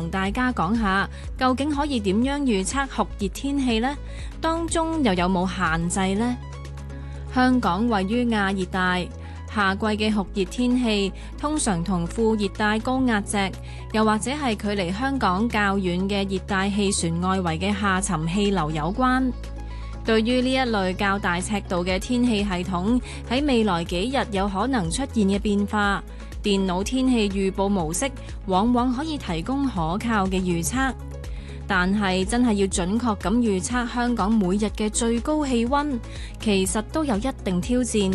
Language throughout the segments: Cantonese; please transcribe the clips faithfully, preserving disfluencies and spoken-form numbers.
同大家講下，究竟可以點樣預測酷熱天氣呢？當中又有冇限制呢？香港位於亞熱帶，夏季嘅酷熱天氣通常同副熱帶高壓脊，又或者係距離香港較遠嘅熱帶氣旋外圍嘅下沉氣流有關。對於呢一類較大尺度嘅天氣系統，喺未來幾日有可能出現嘅變化，電腦天氣預報模式往往可以提供可靠嘅預測。但係真係要準確咁預測香港每日嘅最高氣溫，其實都有一定挑戰。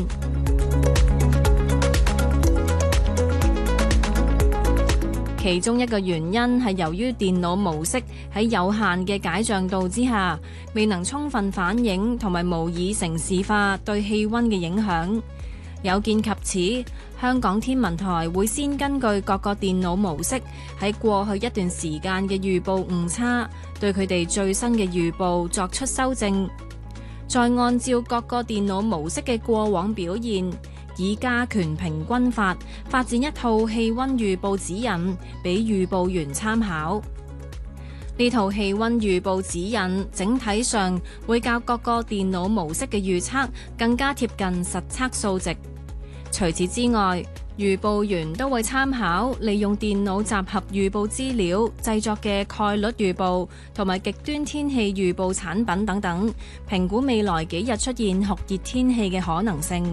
其中一個原因係由於電腦模式喺有限嘅解像度之下，未能充分反映同埋模擬城市化對氣溫嘅影響。有見及此，香港天文台會先根據各個電腦模式喺過去一段時間嘅預報誤差，對佢哋最新嘅預報作出修正，再按照各個電腦模式嘅過往表現，以加權平均法發展一套氣溫預報指引俾預報員參考。呢套氣溫預報指引整體上會較各個電腦模式嘅預測更加貼近實測數值。除此之外，預報員都會參考利用電腦集合預報資料製作嘅概率預報同埋極端天氣預報產品等等，評估未來幾日出現酷熱天氣嘅可能性。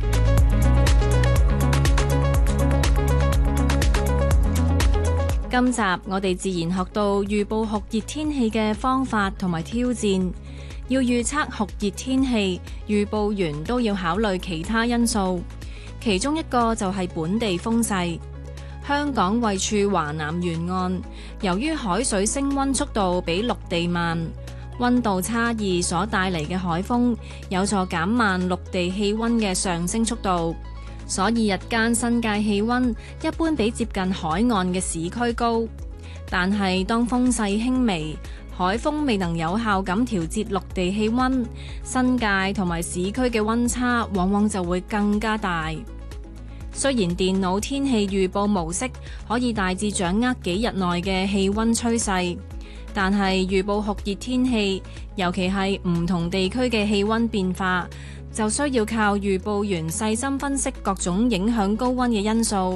今集我哋自然學到預報酷熱天氣嘅方法同埋挑戰。要預測酷熱天氣，預報員都要考慮其他因素，其中一個就係本地風勢。香港位處華南沿岸，由於海水升溫速度比陸地慢，溫度差異所帶嚟嘅海風有助減慢陸地氣溫嘅上升速度。所以日間新界氣溫一般比接近海岸嘅市區高，但係當風勢輕微，海風未能有效咁調節陸地氣溫，新界同埋市區嘅溫差往往就會更加大。雖然電腦天氣預報模式可以大致掌握幾日內嘅氣溫趨勢，但係預報酷熱天氣，尤其係唔同地區嘅氣溫變化，就需要靠預報員細心分析各種影響高溫嘅因素。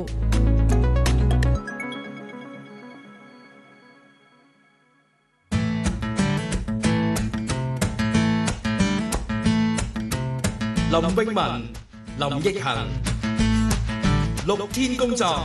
林詠雯、林奕垠，綠天工作。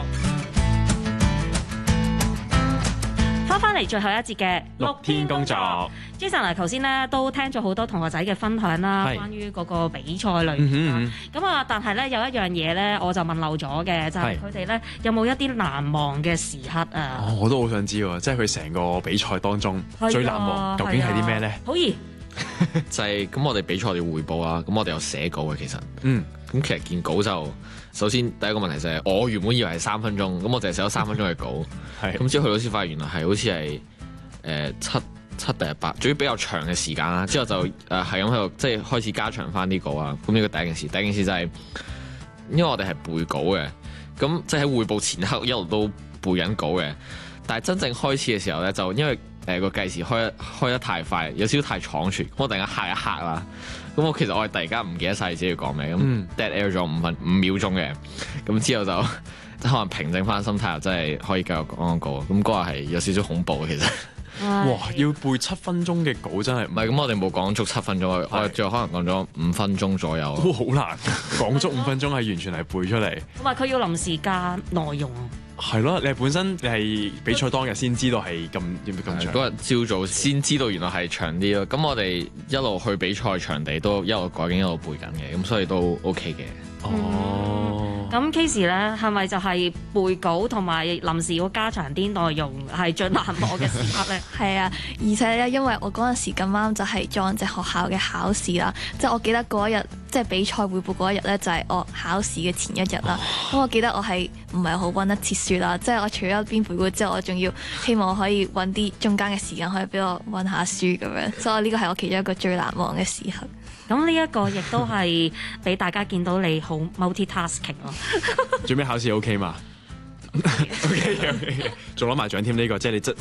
翻返嚟最後一節嘅綠天工作。 Jason 嗱，頭先咧都聽咗好多同學仔嘅分享啦，關於嗰個比賽裏面啦。咁啊、嗯，但係咧有一樣嘢咧，我就問漏咗嘅，就係佢哋咧有冇一啲難忘嘅時刻啊？ 哦，我都好想知喎，即係佢成個比賽當中最難忘究竟係啲咩咧？ 好易就係咁，我哋比賽要匯報啦，咁我哋有寫稿嘅其實，嗯，咁其實件稿就首先第一個問題就係我原本以為係三分鐘，咁我淨係寫咗三分鐘嘅稿，係咁之後佢老師發現原來係好似係誒七七定係八，總之比較長嘅時間啦。之後就誒係咁喺度，即係開始加長翻啲稿啊。咁呢個第一件事，第二件事就係因為我哋係背稿嘅，咁即係喺匯報前刻一路都背緊稿嘅，但係真正開始嘅時候咧，就因為誒個計時開開得太快，有少少太倉促，我突然間嚇一嚇啦。咁我其實我係突然間唔記得晒自己要講咩，咁 dead air 咗五分五秒鐘嘅。咁之後就即可能平靜翻心態，又真係可以繼續講個。咁嗰日係有少少恐怖嘅其實。 哇！要背七分鐘嘅稿真係唔係咁，我哋冇講足七分鐘，我哋最後可能講咗五分鐘左右。 都好難講足五分鐘係完全係背出嚟。 同埋佢要臨時加內容。 係咯，你係本身你係比賽當日先知道係咁咁長。 嗰日朝早先知道原來係長啲咯。咁我哋一路去比賽場地都一路改緊一路背緊嘅，咁所以都 OK 嘅。 哦， 咁 Case 咧係咪就係背稿同埋臨時要加長啲內容係最難忘嘅時刻咧？ 係啊，而且咧，因為我嗰陣時咁啱就係撞正學校嘅考試啦，即係我記得嗰一日即係比賽匯報嗰一日咧，就係我考試嘅前一日啦。咁我記得我係唔係好溫得切書啦，即係我除咗一邊背稿之後，我仲要希望我可以揾啲中間嘅時間可以俾我溫下書咁樣，所以呢個係我其中一個最難忘嘅時刻。 咁呢一個亦都係俾大家見到你好 multi-tasking 咯。 最尾考試 OK 嘛？OK OK，仲攞埋獎添呢個，即係你真